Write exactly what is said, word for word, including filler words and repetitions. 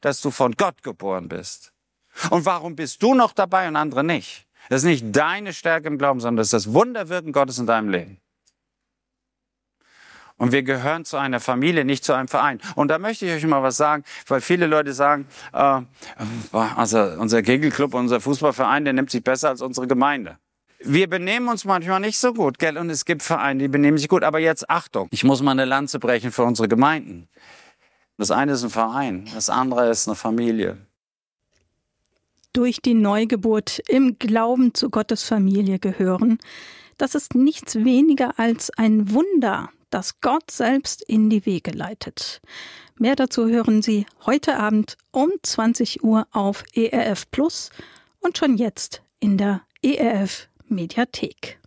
dass du von Gott geboren bist. Und warum bist du noch dabei und andere nicht? Das ist nicht deine Stärke im Glauben, sondern das ist das Wunderwirken Gottes in deinem Leben. Und wir gehören zu einer Familie, nicht zu einem Verein. Und da möchte ich euch mal was sagen, weil viele Leute sagen, äh, also unser Kegelclub, unser Fußballverein, der nimmt sich besser als unsere Gemeinde. Wir benehmen uns manchmal nicht so gut, gell? Und es gibt Vereine, die benehmen sich gut. Aber jetzt Achtung, ich muss mal eine Lanze brechen für unsere Gemeinden. Das eine ist ein Verein, das andere ist eine Familie. Durch die Neugeburt im Glauben zu Gottes Familie gehören, das ist nichts weniger als ein Wunder, das Gott selbst in die Wege leitet. Mehr dazu hören Sie heute Abend um zwanzig Uhr auf E R F Plus und schon jetzt in der E R F Mediathek.